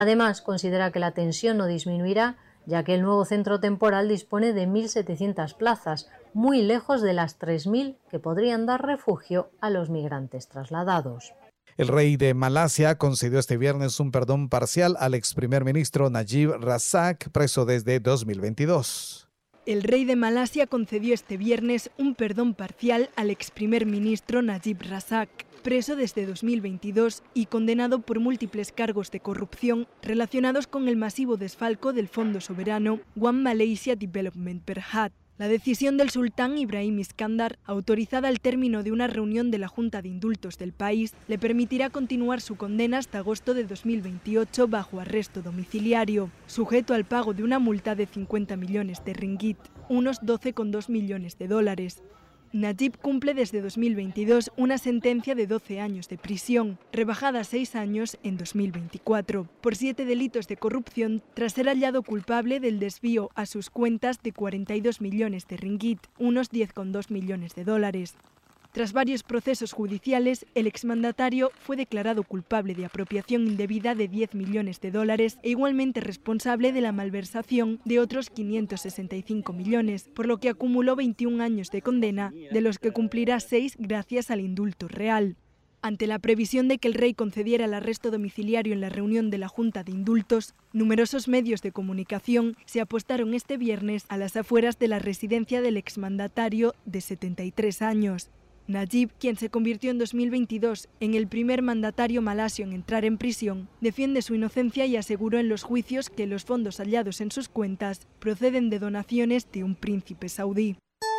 Además, considera que la tensión no disminuirá, ya que el nuevo centro temporal dispone de 1.700 plazas, muy lejos de las 3.000 que podrían dar refugio a los migrantes trasladados. El rey de Malasia concedió este viernes un perdón parcial al ex primer ministro Najib Razak, preso desde 2022. El rey de Malasia concedió este viernes un perdón parcial al ex primer ministro Najib Razak, preso desde 2022 y condenado por múltiples cargos de corrupción relacionados con el masivo desfalco del fondo soberano One Malaysia Development Berhad. La decisión del sultán Ibrahim Iskandar, autorizada al término de una reunión de la Junta de Indultos del país, le permitirá continuar su condena hasta agosto de 2028 bajo arresto domiciliario, sujeto al pago de una multa de 50 millones de ringgit, unos 12,2 millones de dólares. Najib cumple desde 2022 una sentencia de 12 años de prisión, rebajada a 6 años en 2024, por 7 delitos de corrupción tras ser hallado culpable del desvío a sus cuentas de 42 millones de ringgit, unos 10,2 millones de dólares. Tras varios procesos judiciales, el exmandatario fue declarado culpable de apropiación indebida de 10 millones de dólares e igualmente responsable de la malversación de otros 565 millones, por lo que acumuló 21 años de condena, de los que cumplirá 6 gracias al indulto real. Ante la previsión de que el rey concediera el arresto domiciliario en la reunión de la Junta de Indultos, numerosos medios de comunicación se apostaron este viernes a las afueras de la residencia del exmandatario de 73 años. Najib, quien se convirtió en 2022 en el primer mandatario malasio en entrar en prisión, defiende su inocencia y aseguró en los juicios que los fondos hallados en sus cuentas proceden de donaciones de un príncipe saudí.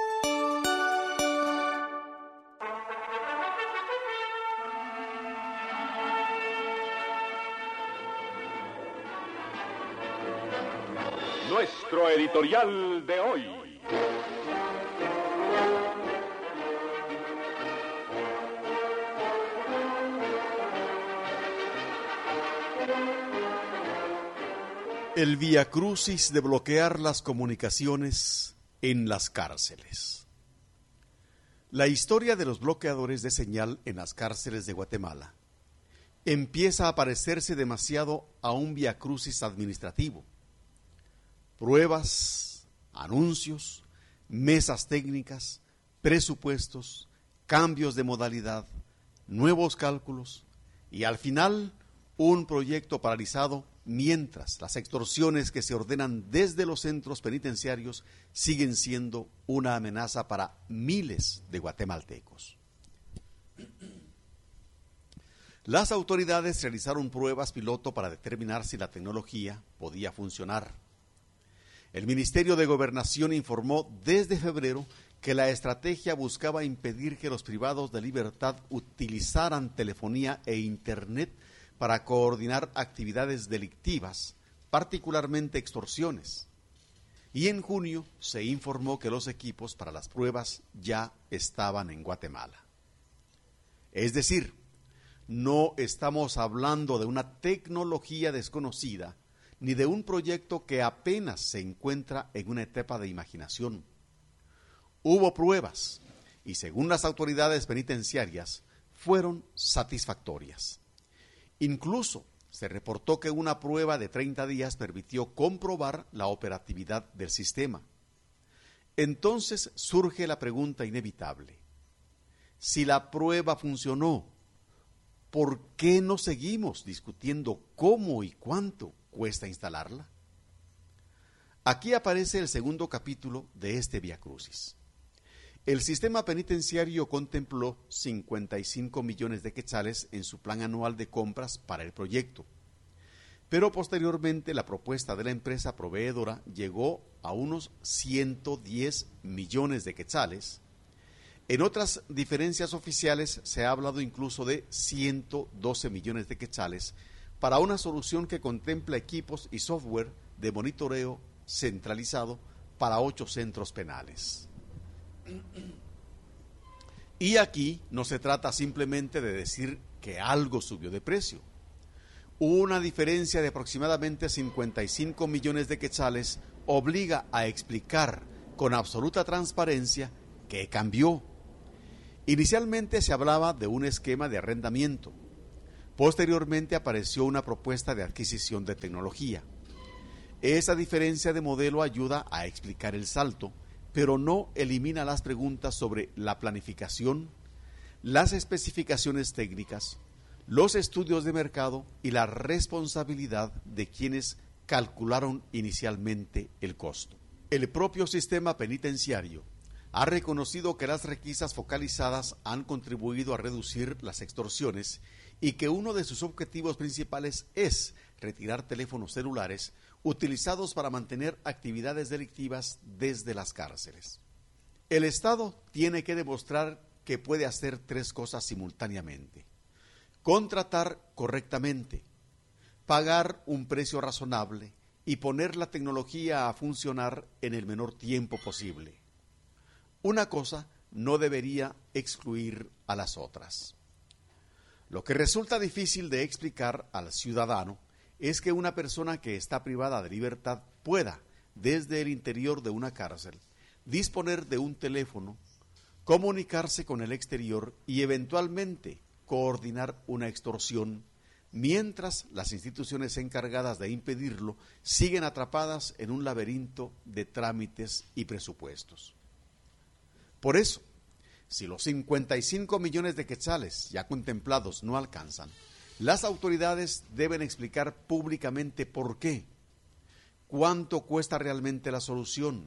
Nuestro editorial de hoy. El viacrucis de bloquear las comunicaciones en las cárceles. La historia de los bloqueadores de señal en las cárceles de Guatemala empieza a parecerse demasiado a un viacrucis administrativo. Pruebas, anuncios, mesas técnicas, presupuestos, cambios de modalidad, nuevos cálculos y al final un proyecto paralizado mientras las extorsiones que se ordenan desde los centros penitenciarios siguen siendo una amenaza para miles de guatemaltecos. Las autoridades realizaron pruebas piloto para determinar si la tecnología podía funcionar. El Ministerio de Gobernación informó desde febrero que la estrategia buscaba impedir que los privados de libertad utilizaran telefonía e internet para coordinar actividades delictivas, particularmente extorsiones. Y en junio se informó que los equipos para las pruebas ya estaban en Guatemala. Es decir, no estamos hablando de una tecnología desconocida, ni de un proyecto que apenas se encuentra en una etapa de imaginación. Hubo pruebas, y según las autoridades penitenciarias, fueron satisfactorias. Incluso se reportó que una prueba de 30 días permitió comprobar la operatividad del sistema. Entonces surge la pregunta inevitable. Si la prueba funcionó, ¿por qué no seguimos discutiendo cómo y cuánto cuesta instalarla? Aquí aparece el segundo capítulo de este viacrucis. El sistema penitenciario contempló 55 millones de quetzales en su plan anual de compras para el proyecto, pero posteriormente la propuesta de la empresa proveedora llegó a unos 110 millones de quetzales. En otras diferencias oficiales se ha hablado incluso de 112 millones de quetzales para una solución que contempla equipos y software de monitoreo centralizado para 8 centros penales. Y aquí no se trata simplemente de decir que algo subió de precio. Una diferencia de aproximadamente 55 millones de quetzales obliga a explicar con absoluta transparencia qué cambió. Inicialmente se hablaba de un esquema de arrendamiento. Posteriormente apareció una propuesta de adquisición de tecnología. Esa diferencia de modelo ayuda a explicar el salto, pero no elimina las preguntas sobre la planificación, las especificaciones técnicas, los estudios de mercado y la responsabilidad de quienes calcularon inicialmente el costo. El propio sistema penitenciario ha reconocido que las requisas focalizadas han contribuido a reducir las extorsiones y que uno de sus objetivos principales es retirar teléfonos celulares utilizados para mantener actividades delictivas desde las cárceles. El Estado tiene que demostrar que puede hacer tres cosas simultáneamente: contratar correctamente, pagar un precio razonable y poner la tecnología a funcionar en el menor tiempo posible. Una cosa no debería excluir a las otras. Lo que resulta difícil de explicar al ciudadano es que una persona que está privada de libertad pueda, desde el interior de una cárcel, disponer de un teléfono, comunicarse con el exterior y eventualmente coordinar una extorsión, mientras las instituciones encargadas de impedirlo siguen atrapadas en un laberinto de trámites y presupuestos. Por eso, si los 55 millones de quetzales ya contemplados no alcanzan, las autoridades deben explicar públicamente por qué, cuánto cuesta realmente la solución,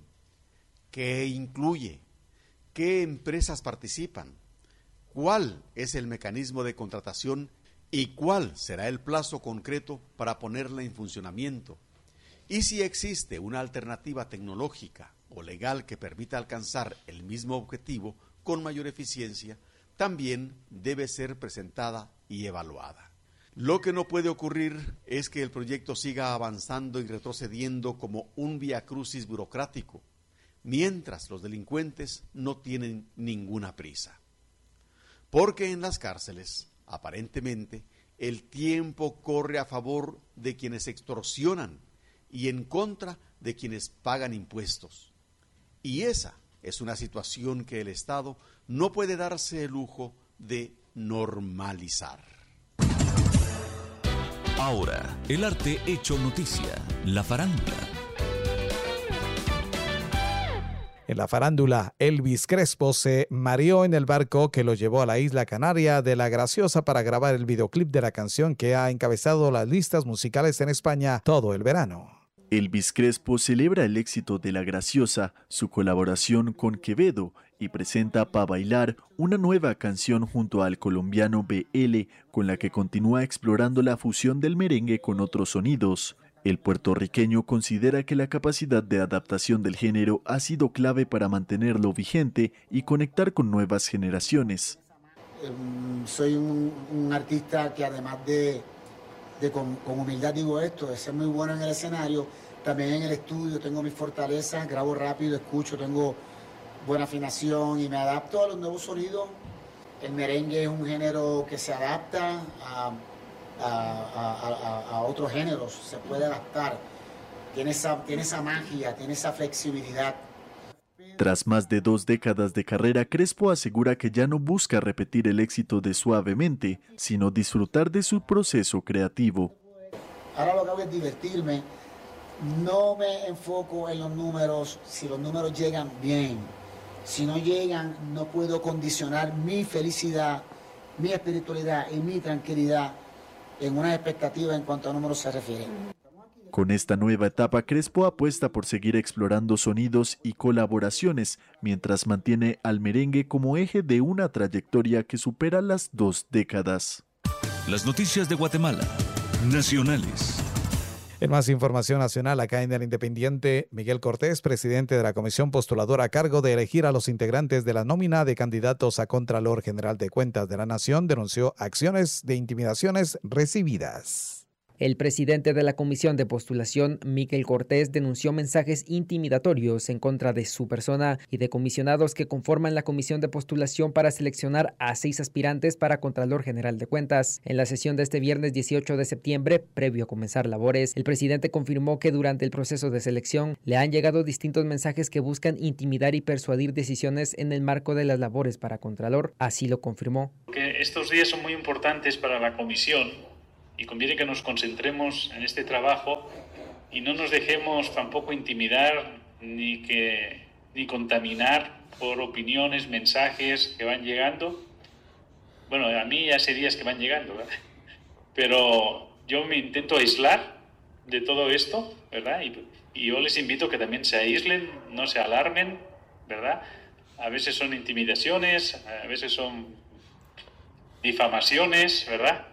qué incluye, qué empresas participan, cuál es el mecanismo de contratación y cuál será el plazo concreto para ponerla en funcionamiento, y si existe una alternativa tecnológica o legal que permita alcanzar el mismo objetivo con mayor eficiencia, también debe ser presentada y evaluada. Lo que no puede ocurrir es que el proyecto siga avanzando y retrocediendo como un viacrucis burocrático, mientras los delincuentes no tienen ninguna prisa. Porque en las cárceles, aparentemente, el tiempo corre a favor de quienes extorsionan y en contra de quienes pagan impuestos. Y esa es una situación que el Estado no puede darse el lujo de normalizar. Ahora, el arte hecho noticia, la farándula. En la farándula, Elvis Crespo se mareó en el barco que lo llevó a la isla canaria de La Graciosa para grabar el videoclip de la canción que ha encabezado las listas musicales en España todo el verano. Elvis Crespo celebra el éxito de La Graciosa, su colaboración con Quevedo, y presenta Pa' Bailar, una nueva canción junto al colombiano BL, con la que continúa explorando la fusión del merengue con otros sonidos. El puertorriqueño considera que la capacidad de adaptación del género ha sido clave para mantenerlo vigente y conectar con nuevas generaciones. Soy un artista que además de con humildad digo esto, de ser muy bueno en el escenario, también en el estudio tengo mis fortalezas, grabo rápido, escucho, tengo buena afinación y me adapto a los nuevos sonidos. El merengue es un género que se adapta a otros géneros, se puede adaptar, tiene esa magia, tiene esa flexibilidad. Tras más de 2 décadas de carrera, Crespo asegura que ya no busca repetir el éxito de Suavemente, sino disfrutar de su proceso creativo. Ahora lo que hago es divertirme, no me enfoco en los números, si los números llegan bien, si no llegan no puedo condicionar mi felicidad, mi espiritualidad y mi tranquilidad en una expectativa en cuanto a números se refiere. Con esta nueva etapa, Crespo apuesta por seguir explorando sonidos y colaboraciones, mientras mantiene al merengue como eje de una trayectoria que supera las 2 décadas. Las noticias de Guatemala, nacionales. En más información nacional, acá en El Independiente, Miguel Cortés, presidente de la comisión postuladora a cargo de elegir a los integrantes de la nómina de candidatos a Contralor General de Cuentas de la Nación, denunció acciones de intimidaciones recibidas. El presidente de la Comisión de Postulación, Miquel Cortés, denunció mensajes intimidatorios en contra de su persona y de comisionados que conforman la Comisión de Postulación para seleccionar a 6 aspirantes para Contralor General de Cuentas. En la sesión de este viernes 18 de septiembre, previo a comenzar labores, el presidente confirmó que durante el proceso de selección le han llegado distintos mensajes que buscan intimidar y persuadir decisiones en el marco de las labores para Contralor. Así lo confirmó. Que estos días son muy importantes para la comisión y conviene que nos concentremos en este trabajo y no nos dejemos tampoco intimidar ni contaminar por opiniones, mensajes que van llegando. Bueno, a mí hace días que van llegando, ¿verdad? Pero yo me intento aislar de todo esto, ¿verdad? Y yo les invito a que también se aíslen, no se alarmen, ¿verdad? A veces son intimidaciones, a veces son difamaciones, ¿verdad?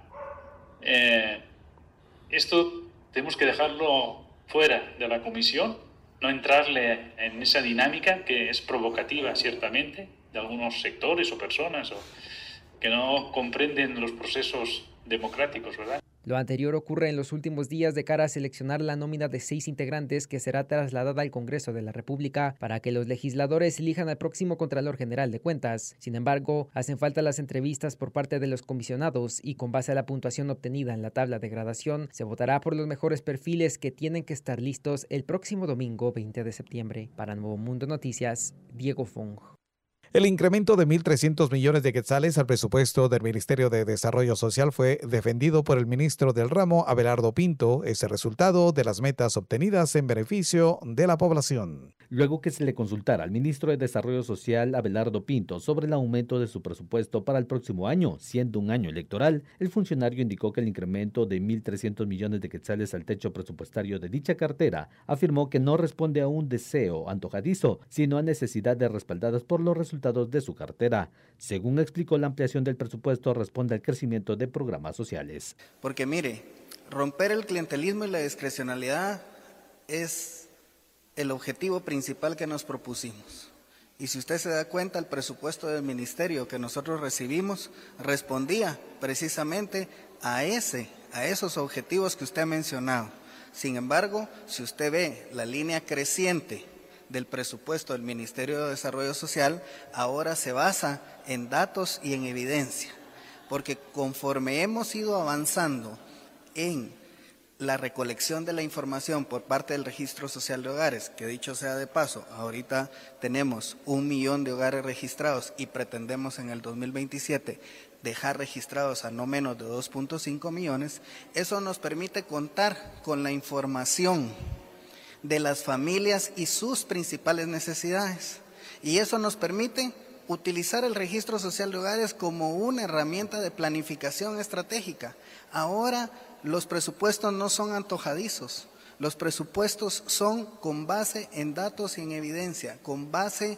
Esto tenemos que dejarlo fuera de la comisión, no entrarle en esa dinámica que es provocativa, ciertamente, de algunos sectores o personas que no comprenden los procesos democráticos, ¿verdad? Lo anterior ocurre en los últimos días de cara a seleccionar la nómina de 6 integrantes que será trasladada al Congreso de la República para que los legisladores elijan al próximo Contralor General de Cuentas. Sin embargo, hacen falta las entrevistas por parte de los comisionados y con base a la puntuación obtenida en la tabla de gradación, se votará por los mejores perfiles que tienen que estar listos el próximo domingo 20 de septiembre. Para Nuevo Mundo Noticias, Diego Fong. El incremento de 1.300 millones de quetzales al presupuesto del Ministerio de Desarrollo Social fue defendido por el ministro del ramo, Abelardo Pinto. Es el resultado de las metas obtenidas en beneficio de la población. Luego que se le consultara al ministro de Desarrollo Social, Abelardo Pinto, sobre el aumento de su presupuesto para el próximo año, siendo un año electoral, el funcionario indicó que el incremento de 1.300 millones de quetzales al techo presupuestario de dicha cartera afirmó que no responde a un deseo antojadizo, sino a necesidades respaldadas por los resultados de su cartera. Según explicó, la ampliación del presupuesto responde al crecimiento de programas sociales. Porque mire, romper el clientelismo y la discrecionalidad es el objetivo principal que nos propusimos. Y si usted se da cuenta, el presupuesto del ministerio que nosotros recibimos respondía precisamente a esos objetivos que usted ha mencionado. Sin embargo, si usted ve la línea creciente del presupuesto del Ministerio de Desarrollo Social, ahora se basa en datos y en evidencia, porque conforme hemos ido avanzando en la recolección de la información por parte del Registro Social de Hogares, que dicho sea de paso, ahorita tenemos 1 millón de hogares registrados y pretendemos en el 2027 dejar registrados a no menos de 2.5 millones, eso nos permite contar con la información de las familias y sus principales necesidades. Y eso nos permite utilizar el Registro Social de Hogares como una herramienta de planificación estratégica. Ahora los presupuestos no son antojadizos, los presupuestos son con base en datos y en evidencia, con base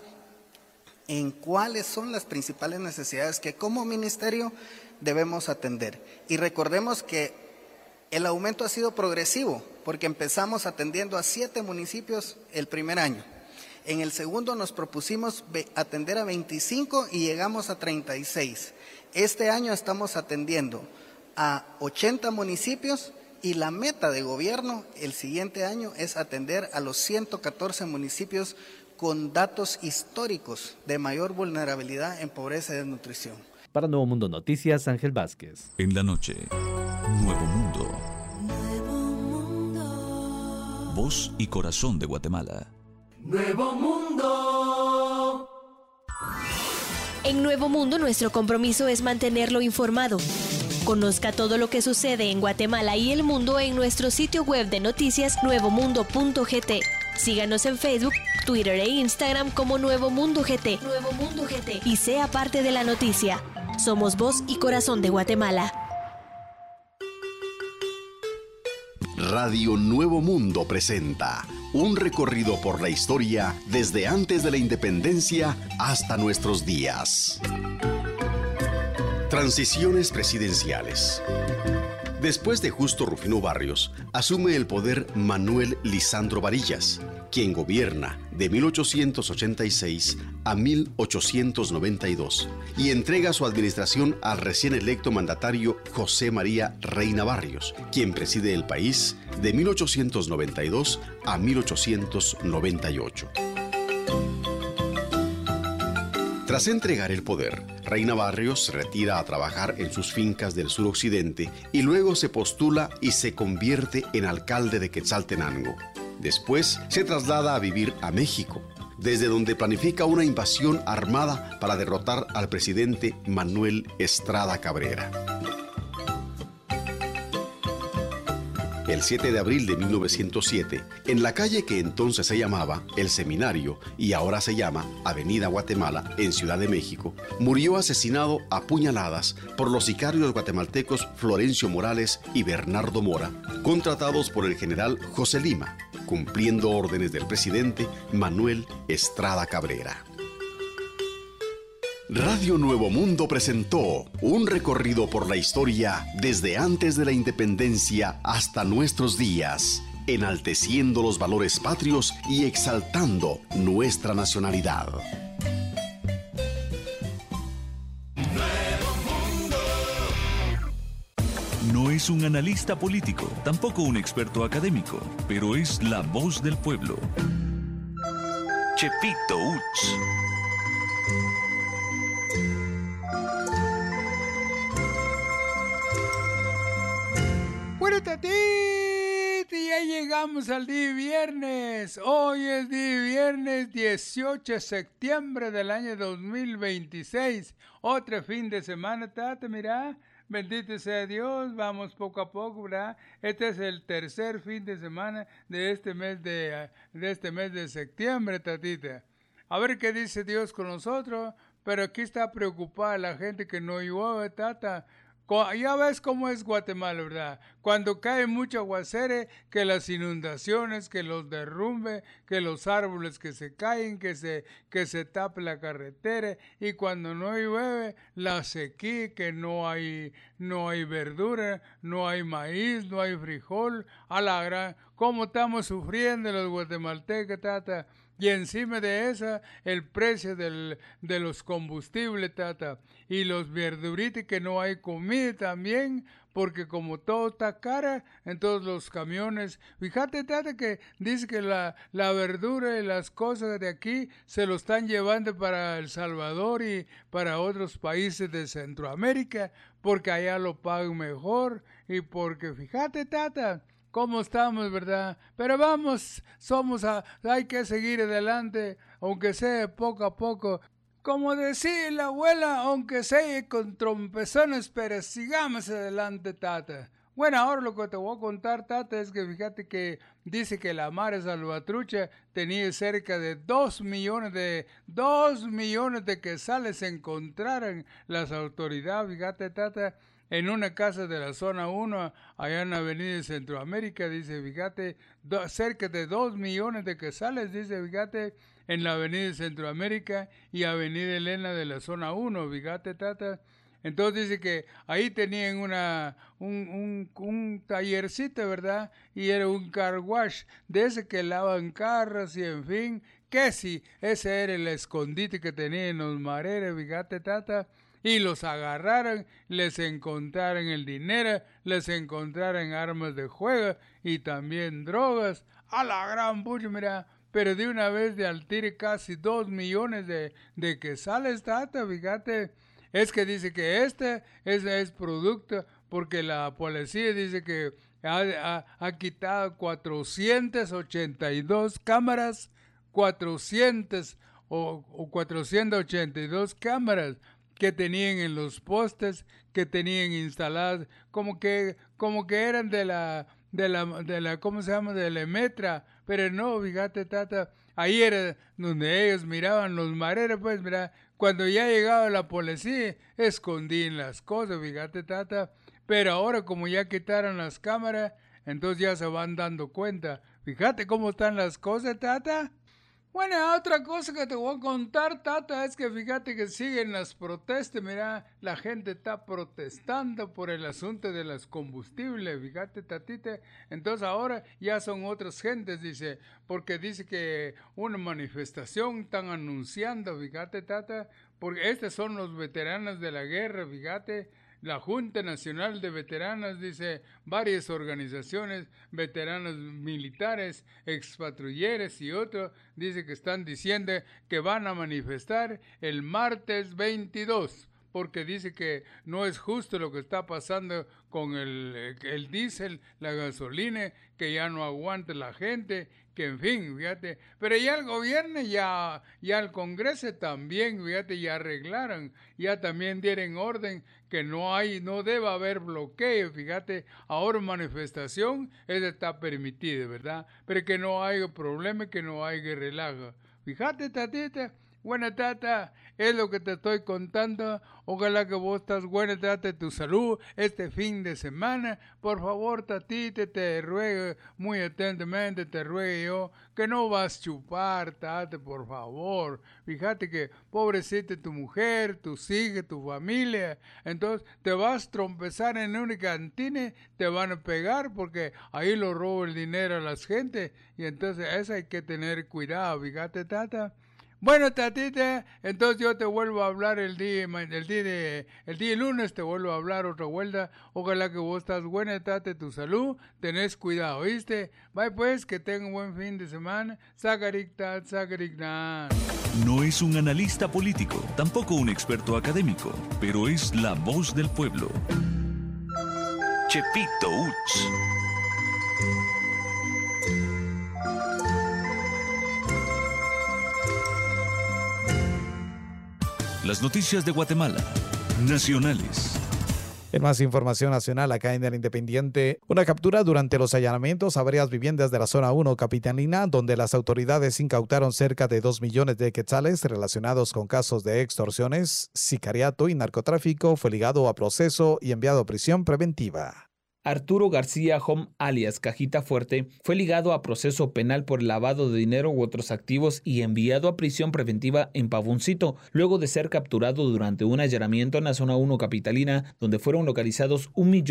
en cuáles son las principales necesidades que como ministerio debemos atender. Y recordemos que el aumento ha sido progresivo, porque empezamos atendiendo a 7 municipios el primer año. En el segundo nos propusimos atender a 25 y llegamos a 36. Este año estamos atendiendo a 80 municipios y la meta de gobierno el siguiente año es atender a los 114 municipios con datos históricos de mayor vulnerabilidad en pobreza y desnutrición. Para Nuevo Mundo Noticias, Ángel Vázquez. En la noche, Nuevo Mundo. Voz y corazón de Guatemala. Nuevo Mundo. En Nuevo Mundo, nuestro compromiso es mantenerlo informado. Conozca todo lo que sucede en Guatemala y el mundo en nuestro sitio web de noticias nuevomundo.gt. Síganos en Facebook, Twitter e Instagram como Nuevo Mundo GT. Nuevo Mundo GT. Y sea parte de la noticia. Somos voz y corazón de Guatemala. Radio Nuevo Mundo presenta un recorrido por la historia desde antes de la independencia hasta nuestros días. Transiciones presidenciales. Después de Justo Rufino Barrios, asume el poder Manuel Lisandro Varillas, quien gobierna de 1886 a 1892 y entrega su administración al recién electo mandatario José María Reina Barrios, quien preside el país de 1892 a 1898. Tras entregar el poder, Reina Barrios se retira a trabajar en sus fincas del suroccidente y luego se postula y se convierte en alcalde de Quetzaltenango. Después se traslada a vivir a México, desde donde planifica una invasión armada para derrotar al presidente Manuel Estrada Cabrera. El 7 de abril de 1907, en la calle que entonces se llamaba El Seminario y ahora se llama Avenida Guatemala, en Ciudad de México, murió asesinado a puñaladas por los sicarios guatemaltecos Florencio Morales y Bernardo Mora, contratados por el general José Lima, cumpliendo órdenes del presidente Manuel Estrada Cabrera. Radio Nuevo Mundo presentó un recorrido por la historia desde antes de la independencia hasta nuestros días, enalteciendo los valores patrios y exaltando nuestra nacionalidad. No es un analista político, tampoco un experto académico, pero es la voz del pueblo. Chepito Uts. Bueno, Tatiti, ya llegamos al día viernes. Hoy es día viernes 18 de septiembre del año 2026. Otro fin de semana, Tata, mira. Bendito sea Dios, vamos poco a poco, ¿verdad? Este es el tercer fin de semana de este mes de septiembre, Tatita. A ver qué dice Dios con nosotros, pero aquí está preocupada la gente que no llueve, Tata. Ya ves cómo es Guatemala, ¿verdad? Cuando cae mucho aguacere, que las inundaciones, que los derrumbes, que los árboles que se caen, que se tape la carretera, y cuando no llueve, la sequía, que no hay verdura, no hay maíz, no hay frijol, a la gran, cómo estamos sufriendo los guatemaltecos, Tata. Y encima de eso, el precio de los combustibles, Tata. Y los verduritas, que no hay comida también, porque como todo está cara, entonces los camiones... Fíjate, Tata, que dice que la verdura y las cosas de aquí se lo están llevando para El Salvador y para otros países de Centroamérica, porque allá lo pagan mejor y porque, fíjate, Tata... ¿Cómo estamos, verdad? Pero vamos, hay que seguir adelante, aunque sea poco a poco. Como decía la abuela, aunque sea con trompezones, pero sigamos adelante, Tata. Bueno, ahora lo que te voy a contar, Tata, es que fíjate que dice que la Mare Salvatrucha tenía cerca de 2 millones de quetzales se encontraron las autoridades, fíjate, Tata. En una casa de la zona 1, allá en la avenida de Centroamérica, dice, fíjate, cerca de 2 millones de quetzales, dice, fíjate, en la avenida de Centroamérica y avenida Elena de la zona 1, fíjate, Tata. Entonces dice que ahí tenían un tallercito, ¿verdad? Y era un car wash, de ese que lavan carros y en fin, que sí, ese era el escondite que tenían los mareros, fíjate, Tata. Y los agarraron, les encontraron el dinero, les encontraron armas de juego y también drogas. A la gran pucha, mira, pero de una vez de al tiro casi 2 millones de quetzales, Tata, fíjate. Es que dice que este es producto porque la policía dice que ha quitado 482 cámaras, 482 cámaras que tenían en los postes, que tenían instaladas, como que eran de la ¿cómo se llama? De la Emetra, pero no, fíjate, Tata, ahí era donde ellos miraban los mareros, pues, mira, cuando ya llegaba la policía, escondían las cosas, fíjate, Tata, pero ahora como ya quitaron las cámaras, entonces ya se van dando cuenta, fíjate cómo están las cosas, Tata. Bueno, otra cosa que te voy a contar, Tata, es que fíjate que siguen las protestas. Mira, la gente está protestando por el asunto de los combustibles, fíjate, Tatita. Entonces ahora ya son otras gentes, dice, porque dice que una manifestación están anunciando, fíjate, Tata, porque estos son los veteranos de la guerra, fíjate. La Junta Nacional de Veteranas, dice, varias organizaciones, veteranos militares, expatrulleres y otros, dice que están diciendo que van a manifestar el martes 22, porque dice que no es justo lo que está pasando con el diésel, la gasolina, que ya no aguanta la gente, que en fin, fíjate, pero ya el gobierno, ya el Congreso también, fíjate, ya arreglaron, ya también dieron orden que no debe haber bloqueo, fíjate, ahora manifestación, eso está permitido, ¿verdad? Pero que no haya problema, que no haya relajo. Fíjate, Tatita. Buena, Tata, es lo que te estoy contando. Ojalá que vos estás buena, Tata, de tu salud este fin de semana. Por favor, Tatita, te ruego muy atentamente, te ruego yo, que no vas a chupar, Tata, por favor. Fíjate que, pobrecita tu mujer, tus hijos, tu familia. Entonces, te vas a trompezar en una cantina, te van a pegar porque ahí lo roba el dinero a las gentes. Y entonces, eso hay que tener cuidado, fíjate, Tata. Bueno, Tatita, entonces yo te vuelvo a hablar el día lunes, te vuelvo a hablar otra vuelta. Ojalá que vos estás buena, Tata, tu salud, tenés cuidado, ¿oíste? Bye pues, que tenga un buen fin de semana. Sacarictat, sacarictat. No es un analista político, tampoco un experto académico, pero es la voz del pueblo. Chepito Uch. Las noticias de Guatemala, nacionales. En más información nacional, acá en El Independiente, una captura durante los allanamientos a varias viviendas de la zona 1 capitalina, donde las autoridades incautaron cerca de 2 millones de quetzales relacionados con casos de extorsiones, sicariato y narcotráfico, fue ligado a proceso y enviado a prisión preventiva. Arturo García Hom, alias Cajita Fuerte, fue ligado a proceso penal por lavado de dinero u otros activos y enviado a prisión preventiva en Pavuncito, luego de ser capturado durante un allanamiento en la zona 1 capitalina, donde fueron localizados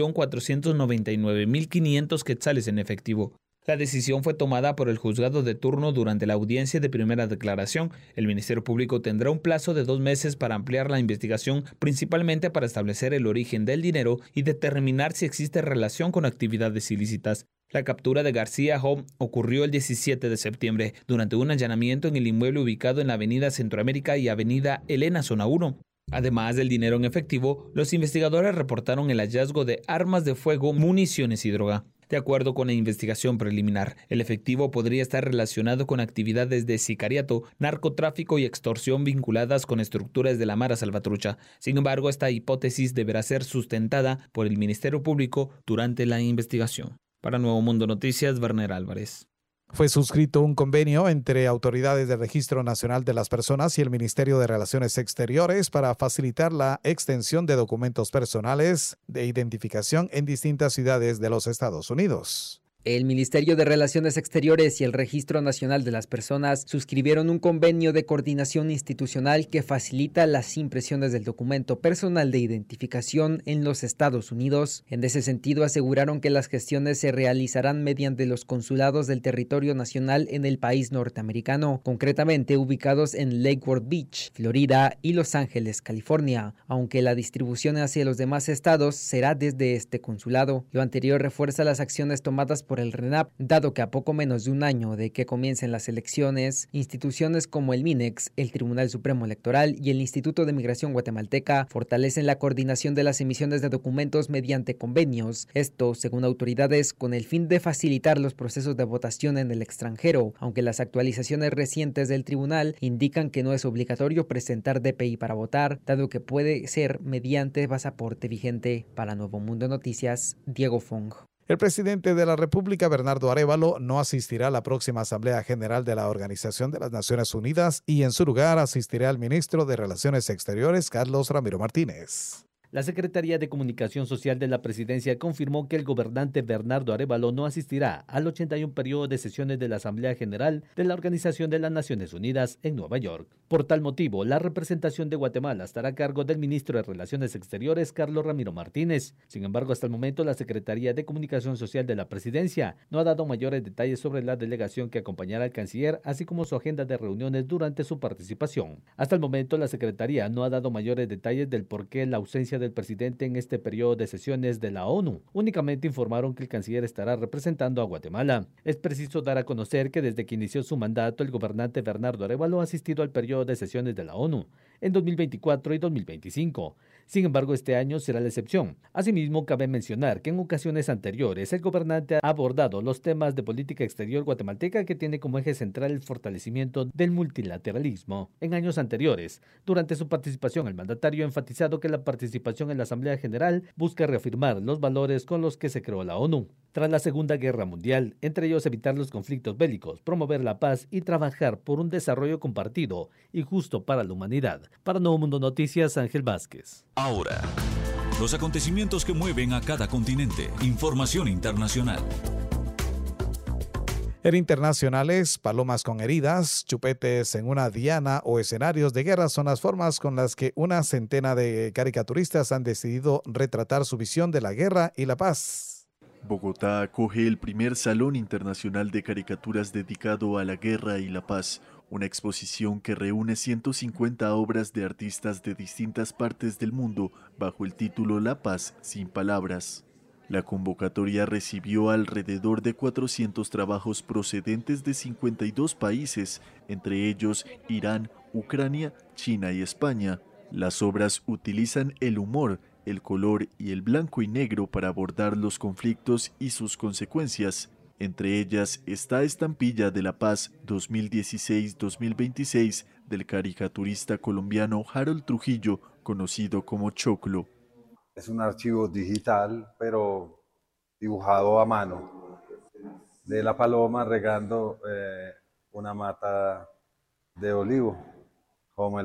1.499.500 quetzales en efectivo. La decisión fue tomada por el juzgado de turno durante la audiencia de primera declaración. El Ministerio Público tendrá un plazo de 2 meses para ampliar la investigación, principalmente para establecer el origen del dinero y determinar si existe relación con actividades ilícitas. La captura de García Hom ocurrió el 17 de septiembre, durante un allanamiento en el inmueble ubicado en la Avenida Centroamérica y Avenida Elena, zona 1. Además del dinero en efectivo, los investigadores reportaron el hallazgo de armas de fuego, municiones y droga. De acuerdo con la investigación preliminar, el efectivo podría estar relacionado con actividades de sicariato, narcotráfico y extorsión vinculadas con estructuras de la Mara Salvatrucha. Sin embargo, esta hipótesis deberá ser sustentada por el Ministerio Público durante la investigación. Para Nuevo Mundo Noticias, Werner Álvarez. Fue suscrito un convenio entre autoridades del Registro Nacional de las Personas y el Ministerio de Relaciones Exteriores para facilitar la extensión de documentos personales de identificación en distintas ciudades de los Estados Unidos. El Ministerio de Relaciones Exteriores y el Registro Nacional de las Personas suscribieron un convenio de coordinación institucional que facilita las impresiones del documento personal de identificación en los Estados Unidos. En ese sentido, aseguraron que las gestiones se realizarán mediante los consulados del territorio nacional en el país norteamericano, concretamente ubicados en Lake Worth Beach, Florida y Los Ángeles, California, aunque la distribución hacia los demás estados será desde este consulado. Lo anterior refuerza las acciones tomadas por el RENAP, dado que a poco menos de un año de que comiencen las elecciones, instituciones como el MINEX, el Tribunal Supremo Electoral y el Instituto de Migración Guatemalteca fortalecen la coordinación de las emisiones de documentos mediante convenios. Esto, según autoridades, con el fin de facilitar los procesos de votación en el extranjero, aunque las actualizaciones recientes del tribunal indican que no es obligatorio presentar DPI para votar, dado que puede ser mediante pasaporte vigente. Para Nuevo Mundo Noticias, Diego Fong. El presidente de la República, Bernardo Arévalo, no asistirá a la próxima Asamblea General de la Organización de las Naciones Unidas y en su lugar asistirá el ministro de Relaciones Exteriores, Carlos Ramiro Martínez. La Secretaría de Comunicación Social de la Presidencia confirmó que el gobernante Bernardo Arévalo no asistirá al 81 periodo de sesiones de la Asamblea General de la Organización de las Naciones Unidas en Nueva York. Por tal motivo, la representación de Guatemala estará a cargo del ministro de Relaciones Exteriores, Carlos Ramiro Martínez. Sin embargo, hasta el momento, la Secretaría de Comunicación Social de la Presidencia no ha dado mayores detalles sobre la delegación que acompañará al canciller, así como su agenda de reuniones durante su participación. Hasta el momento, la Secretaría no ha dado mayores detalles del por qué la ausencia del presidente en este periodo de sesiones de la ONU. Únicamente informaron que el canciller estará representando a Guatemala. Es preciso dar a conocer que desde que inició su mandato, el gobernante Bernardo Arévalo ha asistido al periodo de sesiones de la ONU en 2024 y 2025. Sin embargo, este año será la excepción. Asimismo, cabe mencionar que en ocasiones anteriores el gobernante ha abordado los temas de política exterior guatemalteca que tiene como eje central el fortalecimiento del multilateralismo. En años anteriores, durante su participación, el mandatario ha enfatizado que la participación en la Asamblea General busca reafirmar los valores con los que se creó la ONU. Tras la Segunda Guerra Mundial, entre ellos evitar los conflictos bélicos, promover la paz y trabajar por un desarrollo compartido y justo para la humanidad. Para Nuevo Mundo Noticias, Ángel Vázquez. Ahora, los acontecimientos que mueven a cada continente. Información internacional. En internacionales, palomas con heridas, chupetes en una diana o escenarios de guerra son las formas con las que una centena de caricaturistas han decidido retratar su visión de la guerra y la paz. Bogotá acoge el primer Salón Internacional de Caricaturas dedicado a la guerra y la paz, una exposición que reúne 150 obras de artistas de distintas partes del mundo bajo el título La Paz sin Palabras. La convocatoria recibió alrededor de 400 trabajos procedentes de 52 países, entre ellos Irán, Ucrania, China y España. Las obras utilizan el humor, el color y el blanco y negro para abordar los conflictos y sus consecuencias. Entre ellas está Estampilla de la Paz 2016-2026 del caricaturista colombiano Harold Trujillo, conocido como Choclo. Es un archivo digital, pero dibujado a mano, de la paloma regando una mata de olivo. Como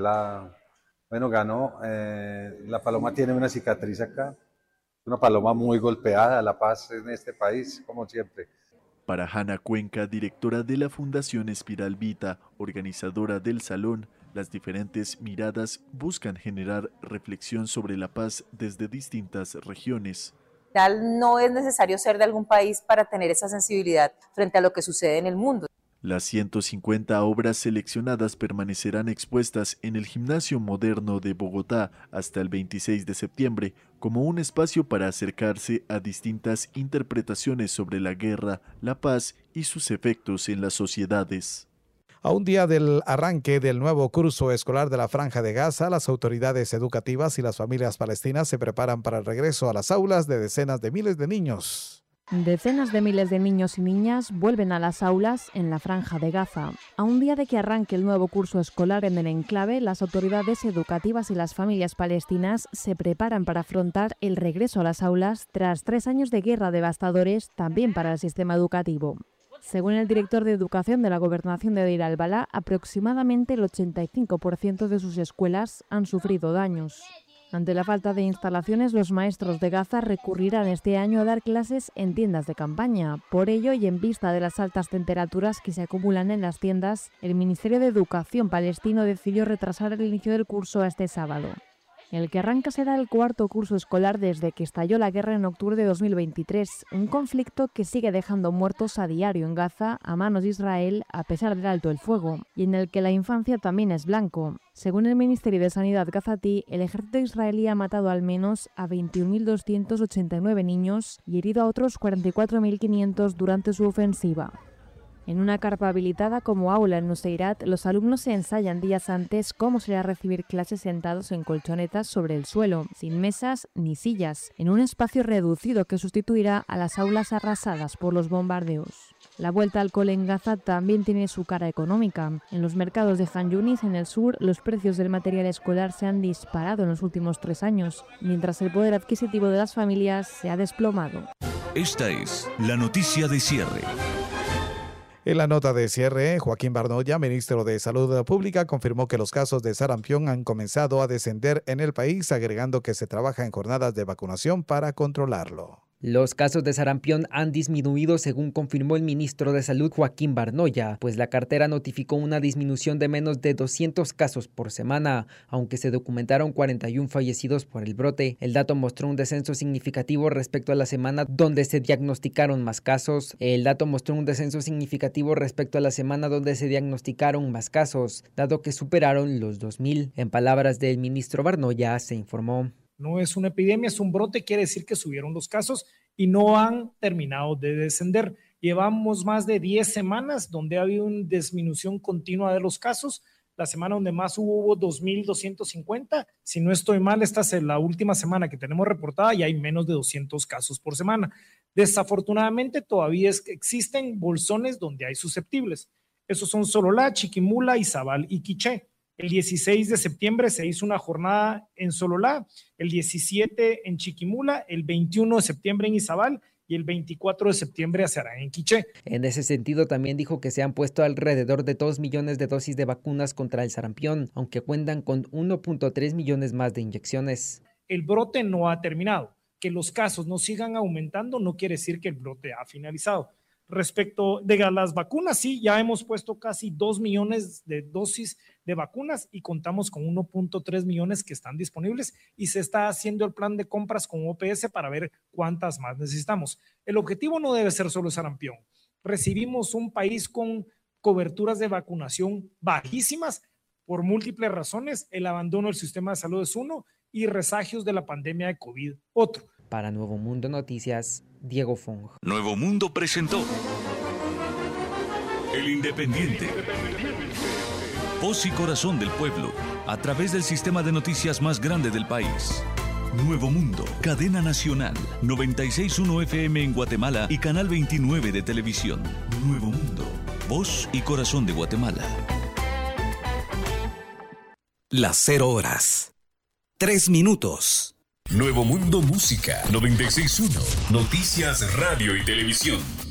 ganó, la paloma tiene una cicatriz acá, una paloma muy golpeada, la paz en este país, como siempre. Para Hanna Cuenca, directora de la Fundación Espiral Vita, organizadora del salón, las diferentes miradas buscan generar reflexión sobre la paz desde distintas regiones. No es necesario ser de algún país para tener esa sensibilidad frente a lo que sucede en el mundo. Las 150 obras seleccionadas permanecerán expuestas en el Gimnasio Moderno de Bogotá hasta el 26 de septiembre como un espacio para acercarse a distintas interpretaciones sobre la guerra, la paz y sus efectos en las sociedades. A un día del arranque del nuevo curso escolar de la Franja de Gaza, las autoridades educativas y las familias palestinas se preparan para el regreso a las aulas de decenas de miles de niños. Decenas de miles de niños y niñas vuelven a las aulas en la Franja de Gaza. A un día de que arranque el nuevo curso escolar en el enclave, las autoridades educativas y las familias palestinas se preparan para afrontar el regreso a las aulas tras 3 años de guerra devastadores también para el sistema educativo. Según el director de Educación de la Gobernación de Deir al-Balá, aproximadamente el 85% de sus escuelas han sufrido daños. Ante la falta de instalaciones, los maestros de Gaza recurrirán este año a dar clases en tiendas de campaña. Por ello, y en vista de las altas temperaturas que se acumulan en las tiendas, el Ministerio de Educación palestino decidió retrasar el inicio del curso a este sábado. El que arranca será el 4º curso escolar desde que estalló la guerra en octubre de 2023, un conflicto que sigue dejando muertos a diario en Gaza a manos de Israel a pesar del alto el fuego, y en el que la infancia también es blanco. Según el Ministerio de Sanidad gazatí, el ejército israelí ha matado al menos a 21.289 niños y herido a otros 44.500 durante su ofensiva. En una carpa habilitada como aula en Nuseirat, los alumnos se ensayan días antes cómo será recibir clases sentados en colchonetas sobre el suelo, sin mesas ni sillas, en un espacio reducido que sustituirá a las aulas arrasadas por los bombardeos. La vuelta al cole en Gaza también tiene su cara económica. En los mercados de Han Yunis, en el sur, los precios del material escolar se han disparado en los últimos 3 años, mientras el poder adquisitivo de las familias se ha desplomado. Esta es la noticia de cierre. En la nota de cierre, Joaquín Barnoya, ministro de Salud Pública, confirmó que los casos de sarampión han comenzado a descender en el país, agregando que se trabaja en jornadas de vacunación para controlarlo. Los casos de sarampión han disminuido, según confirmó el ministro de Salud Joaquín Barnoya, pues la cartera notificó una disminución de menos de 200 casos por semana, aunque se documentaron 41 fallecidos por el brote. El dato mostró un descenso significativo respecto a la semana donde se diagnosticaron más casos. Dado que superaron los 2.000. En palabras del ministro Barnoya, se informó: no es una epidemia, es un brote, quiere decir que subieron los casos y no han terminado de descender. Llevamos más de 10 semanas donde ha habido una disminución continua de los casos. La semana donde más hubo 2.250. Si no estoy mal, esta es la última semana que tenemos reportada y hay menos de 200 casos por semana. Desafortunadamente todavía existen bolsones donde hay susceptibles. Esos son Sololá, Chiquimula, Izabal y Quiché. El 16 de septiembre se hizo una jornada en Sololá, el 17 en Chiquimula, el 21 de septiembre en Izabal y el 24 de septiembre se hará en Quiché. En ese sentido, también dijo que se han puesto alrededor de 2 millones de dosis de vacunas contra el sarampión, aunque cuentan con 1.3 millones más de inyecciones. El brote no ha terminado. Que los casos no sigan aumentando no quiere decir que el brote ha finalizado. Respecto de las vacunas, sí, ya hemos puesto casi 2 millones de dosis de vacunas y contamos con 1.3 millones que están disponibles y se está haciendo el plan de compras con OPS para ver cuántas más necesitamos. El objetivo no debe ser solo sarampión. Recibimos un país con coberturas de vacunación bajísimas por múltiples razones. El abandono del sistema de salud es uno y resagios de la pandemia de COVID otro. Para Nuevo Mundo Noticias, Diego Fong. Nuevo Mundo presentó El Independiente. Voz y corazón del pueblo, a través del sistema de noticias más grande del país. Nuevo Mundo, cadena nacional, 96.1 FM en Guatemala y canal 29 de televisión. Nuevo Mundo, voz y corazón de Guatemala. Las 0 horas, 3 minutos. Nuevo Mundo Música, 96.1, noticias, radio y televisión.